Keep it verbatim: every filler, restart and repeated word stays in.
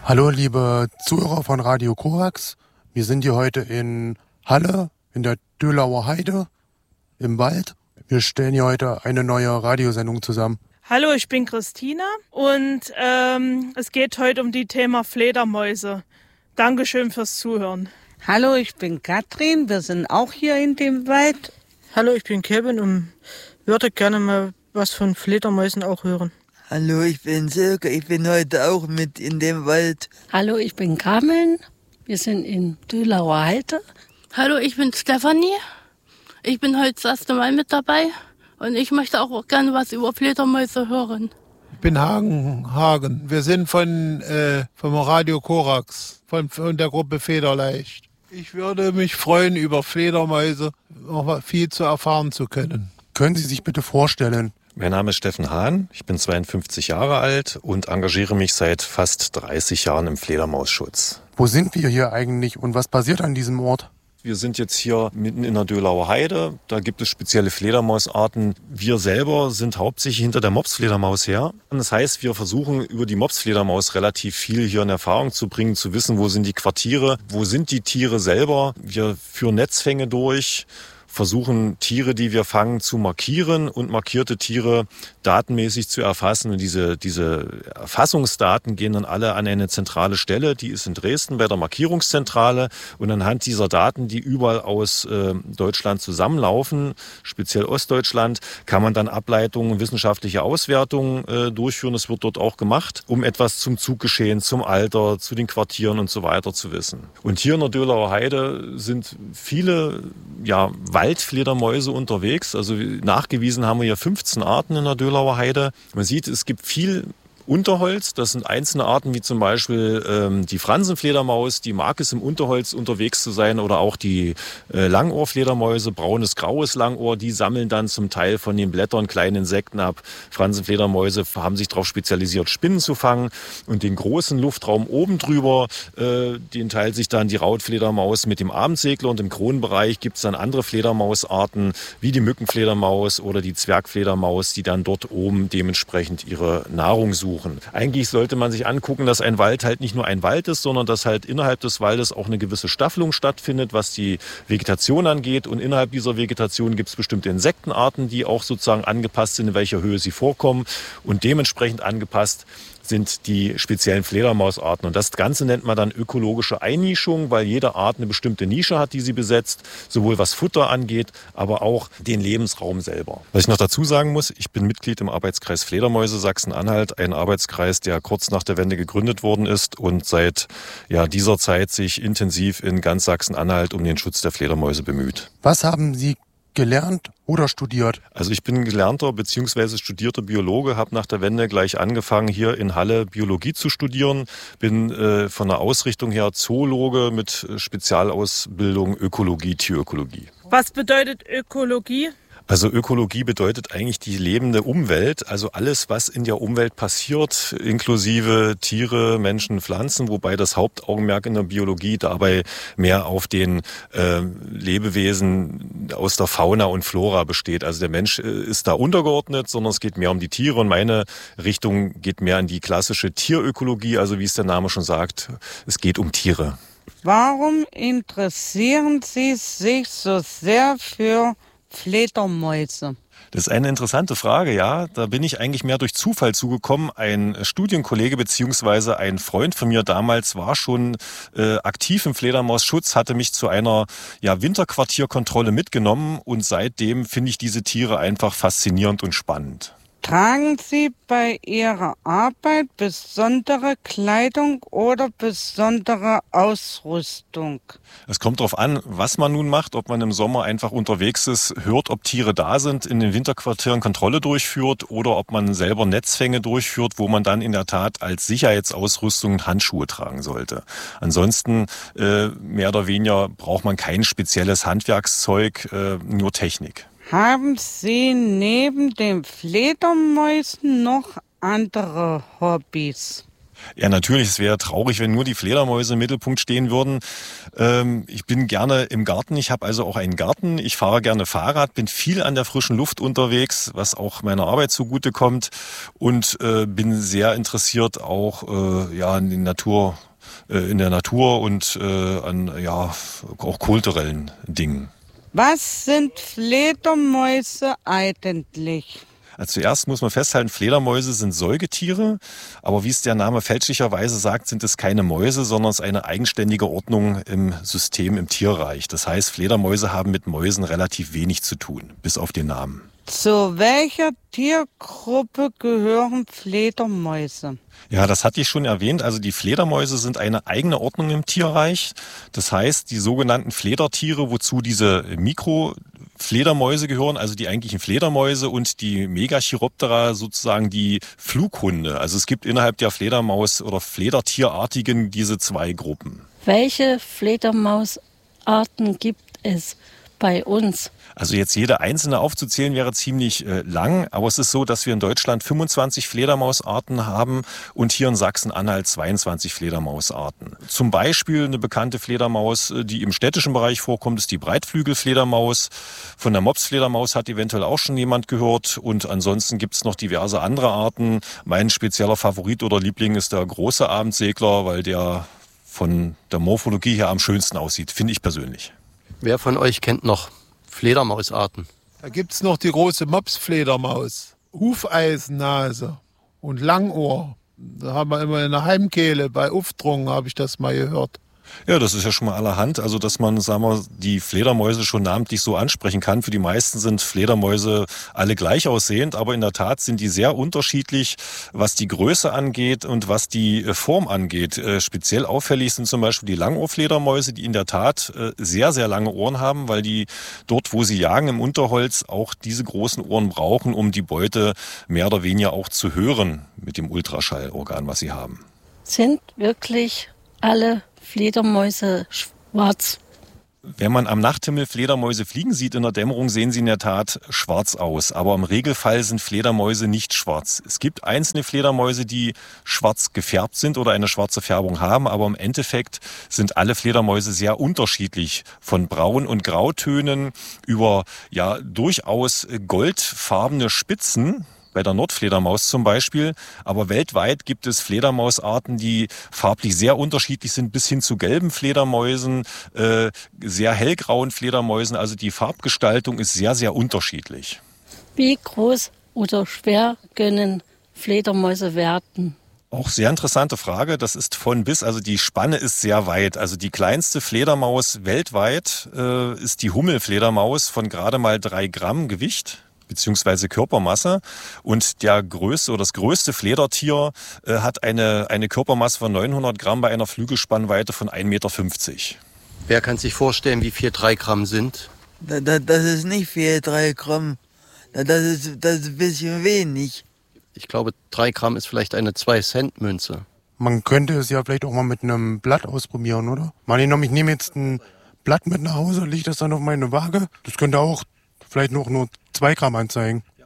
Hallo liebe Zuhörer von Radio Korax, wir sind hier heute in Halle, in der Dölauer Heide, im Wald. Wir stellen hier heute eine neue Radiosendung zusammen. Hallo, ich bin Christina und ähm, es geht heute um die Thema Fledermäuse. Dankeschön fürs Zuhören. Hallo, ich bin Katrin, wir sind auch hier in dem Wald. Hallo, ich bin Kevin und würde gerne mal was von Fledermäusen auch hören. Hallo, ich bin Silke, ich bin heute auch mit in dem Wald. Hallo, ich bin Carmen, wir sind in Dölauer Heide. Hallo, ich bin Stefanie, ich bin heute das erste Mal mit dabei und ich möchte auch gerne was über Fledermäuse hören. Ich bin Hagen, Hagen. Wir sind von äh, vom Radio Korax, von, von der Gruppe Federleicht. Ich würde mich freuen, über Fledermäuse noch viel zu erfahren zu können. Können Sie sich bitte vorstellen? Mein Name ist Steffen Hahn, ich bin zweiundfünfzig Jahre alt und engagiere mich seit fast dreißig Jahren im Fledermausschutz. Wo sind wir hier eigentlich und was passiert an diesem Ort? Wir sind jetzt hier mitten in der Dölauer Heide, da gibt es spezielle Fledermausarten. Wir selber sind hauptsächlich hinter der Mopsfledermaus her. Das heißt, wir versuchen über die Mopsfledermaus relativ viel hier in Erfahrung zu bringen, zu wissen, wo sind die Quartiere, wo sind die Tiere selber. Wir führen Netzfänge durch, versuchen Tiere, die wir fangen, zu markieren und markierte Tiere datenmäßig zu erfassen. Und diese, diese Erfassungsdaten gehen dann alle an eine zentrale Stelle, die ist in Dresden bei der Markierungszentrale. Und anhand dieser Daten, die überall aus äh, Deutschland zusammenlaufen, speziell Ostdeutschland, kann man dann Ableitungen, wissenschaftliche Auswertungen äh, durchführen. Das wird dort auch gemacht, um etwas zum Zuggeschehen, zum Alter, zu den Quartieren und so weiter zu wissen. Und hier in der Dölauer Heide sind viele, ja, Waldfledermäuse unterwegs. Also nachgewiesen haben wir hier fünfzehn Arten in der Dölauer Heide. Man sieht, es gibt viel Unterholz. Das sind einzelne Arten wie zum Beispiel ähm, die Fransenfledermaus, die mag es im Unterholz unterwegs zu sein, oder auch die äh, Langohrfledermäuse, braunes, graues Langohr, die sammeln dann zum Teil von den Blättern kleine Insekten ab. Fransenfledermäuse haben sich darauf spezialisiert, Spinnen zu fangen, und den großen Luftraum oben drüber, äh, den teilt sich dann die Rautfledermaus mit dem Abendsegler, und im Kronenbereich gibt es dann andere Fledermausarten wie die Mückenfledermaus oder die Zwergfledermaus, die dann dort oben dementsprechend ihre Nahrung suchen. Eigentlich sollte man sich angucken, dass ein Wald halt nicht nur ein Wald ist, sondern dass halt innerhalb des Waldes auch eine gewisse Staffelung stattfindet, was die Vegetation angeht. Und innerhalb dieser Vegetation gibt es bestimmte Insektenarten, die auch sozusagen angepasst sind, in welcher Höhe sie vorkommen. Und dementsprechend angepasst sind die speziellen Fledermausarten. Und das Ganze nennt man dann ökologische Einnischung, weil jede Art eine bestimmte Nische hat, die sie besetzt, sowohl was Futter angeht, aber auch den Lebensraum selber. Was ich noch dazu sagen muss, ich bin Mitglied im Arbeitskreis Fledermäuse Sachsen-Anhalt, ein Arbeitskreis, der kurz nach der Wende gegründet worden ist und seit ja, dieser Zeit sich intensiv in ganz Sachsen-Anhalt um den Schutz der Fledermäuse bemüht. Was haben Sie gelernt oder studiert? Also ich bin gelernter bzw. studierter Biologe, habe nach der Wende gleich angefangen, hier in Halle Biologie zu studieren. Bin äh, von der Ausrichtung her Zoologe mit Spezialausbildung Ökologie, Tierökologie. Was bedeutet Ökologie? Also Ökologie bedeutet eigentlich die lebende Umwelt, also alles, was in der Umwelt passiert, inklusive Tiere, Menschen, Pflanzen, wobei das Hauptaugenmerk in der Biologie dabei mehr auf den äh, Lebewesen aus der Fauna und Flora besteht. Also der Mensch äh, ist da untergeordnet, sondern es geht mehr um die Tiere, und meine Richtung geht mehr in die klassische Tierökologie, also wie es der Name schon sagt, es geht um Tiere. Warum interessieren Sie sich so sehr für Fledermäuse? Das ist eine interessante Frage, ja. Da bin ich eigentlich mehr durch Zufall zugekommen. Ein Studienkollege bzw. ein Freund von mir damals war schon äh, aktiv im Fledermausschutz, hatte mich zu einer ja, Winterquartierkontrolle mitgenommen, und seitdem finde ich diese Tiere einfach faszinierend und spannend. Tragen Sie bei Ihrer Arbeit besondere Kleidung oder besondere Ausrüstung? Es kommt darauf an, was man nun macht, ob man im Sommer einfach unterwegs ist, hört, ob Tiere da sind, in den Winterquartieren Kontrolle durchführt, oder ob man selber Netzfänge durchführt, wo man dann in der Tat als Sicherheitsausrüstung Handschuhe tragen sollte. Ansonsten äh, mehr oder weniger braucht man kein spezielles Handwerkszeug, äh, nur Technik. Haben Sie neben den Fledermäusen noch andere Hobbys? Ja, natürlich. Es wäre traurig, wenn nur die Fledermäuse im Mittelpunkt stehen würden. Ähm, ich bin gerne im Garten. Ich habe also auch einen Garten. Ich fahre gerne Fahrrad, bin viel an der frischen Luft unterwegs, was auch meiner Arbeit zugutekommt. Und äh, bin sehr interessiert auch äh, ja, in, die Natur, äh, in der Natur und äh, an ja, auch kulturellen Dingen. Was sind Fledermäuse eigentlich? Also zuerst muss man festhalten, Fledermäuse sind Säugetiere, aber wie es der Name fälschlicherweise sagt, sind es keine Mäuse, sondern es ist eine eigenständige Ordnung im System, im Tierreich. Das heißt, Fledermäuse haben mit Mäusen relativ wenig zu tun, bis auf den Namen. Zu welcher Tiergruppe gehören Fledermäuse? Ja, das hatte ich schon erwähnt. Also die Fledermäuse sind eine eigene Ordnung im Tierreich. Das heißt, die sogenannten Fledertiere, wozu diese Mikrofledermäuse gehören, also die eigentlichen Fledermäuse und die Megachiroptera, sozusagen die Flughunde. Also es gibt innerhalb der Fledermaus- oder Fledertierartigen diese zwei Gruppen. Welche Fledermausarten gibt es bei uns? Also jetzt jede einzelne aufzuzählen wäre ziemlich äh, lang, aber es ist so, dass wir in Deutschland fünfundzwanzig Fledermausarten haben und hier in Sachsen-Anhalt zweiundzwanzig Fledermausarten. Zum Beispiel eine bekannte Fledermaus, die im städtischen Bereich vorkommt, ist die Breitflügelfledermaus. Von der Mopsfledermaus hat eventuell auch schon jemand gehört und ansonsten gibt es noch diverse andere Arten. Mein spezieller Favorit oder Liebling ist der große Abendsegler, weil der von der Morphologie her am schönsten aussieht, finde ich persönlich. Wer von euch kennt noch Fledermausarten? Da gibt's noch die große Mopsfledermaus, Hufeisennase und Langohr. Da haben wir immer in der Heimkehle, bei Uftrungen habe ich das mal gehört. Ja, das ist ja schon mal allerhand. Also, dass man, sagen wir, die Fledermäuse schon namentlich so ansprechen kann. Für die meisten sind Fledermäuse alle gleich aussehend, aber in der Tat sind die sehr unterschiedlich, was die Größe angeht und was die Form angeht. Äh, speziell auffällig sind zum Beispiel die Langohrfledermäuse, die in der Tat äh, sehr, sehr lange Ohren haben, weil die dort, wo sie jagen im Unterholz, auch diese großen Ohren brauchen, um die Beute mehr oder weniger auch zu hören mit dem Ultraschallorgan, was sie haben. Sind wirklich alle Fledermäuse schwarz? Wenn man am Nachthimmel Fledermäuse fliegen sieht in der Dämmerung, sehen sie in der Tat schwarz aus. Aber im Regelfall sind Fledermäuse nicht schwarz. Es gibt einzelne Fledermäuse, die schwarz gefärbt sind oder eine schwarze Färbung haben. Aber im Endeffekt sind alle Fledermäuse sehr unterschiedlich. Von Braun- und Grautönen über ja durchaus goldfarbene Spitzen, bei der Nordfledermaus zum Beispiel. Aber weltweit gibt es Fledermausarten, die farblich sehr unterschiedlich sind, bis hin zu gelben Fledermäusen, äh, sehr hellgrauen Fledermäusen. Also die Farbgestaltung ist sehr, sehr unterschiedlich. Wie groß oder schwer können Fledermäuse werden? Auch sehr interessante Frage. Das ist von bis, also die Spanne ist sehr weit. Also die kleinste Fledermaus weltweit äh, ist die Hummelfledermaus von gerade mal drei Gramm Gewicht beziehungsweise Körpermasse. Und der größte oder das größte Fledertier äh, hat eine, eine Körpermasse von neunhundert Gramm bei einer Flügelspannweite von ein Meter fünfzig. Wer kann sich vorstellen, wie viel drei Gramm sind? Da, da, das ist nicht viel, drei Gramm. Da, das, ist, das ist ein bisschen wenig. Ich glaube, drei Gramm ist vielleicht eine zwei Cent Münze. Man könnte es ja vielleicht auch mal mit einem Blatt ausprobieren, oder? Mal angenommen, ich nehme jetzt ein Blatt mit nach Hause, lege das dann auf meine Waage. Das könnte auch vielleicht noch nur zwei Gramm anzeigen.